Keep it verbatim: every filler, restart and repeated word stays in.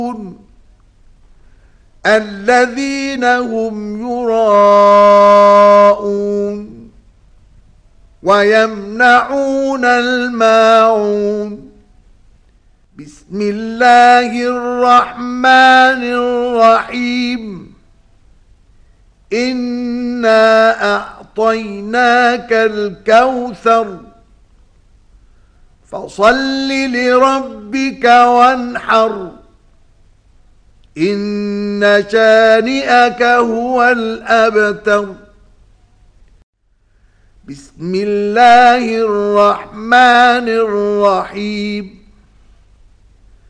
الذين هم يراءون ويمنعون الماعون. بسم الله الرحمن الرحيم. إنا أعطيناك الكوثر فصل لربك وانحر إن شانئك هو الأبتر. بسم الله الرحمن الرحيم.